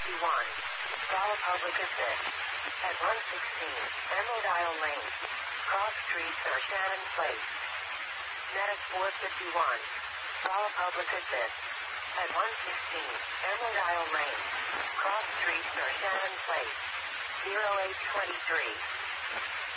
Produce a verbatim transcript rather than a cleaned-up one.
fifty-one, follow public assist. At one sixteen, Emerald Isle Lane, cross street Sir Shannon Place. Net at four fifty-one, follow public assist. At one sixteen, Emerald Isle Lane, cross street Sir Shannon Place. zero eight twenty-three.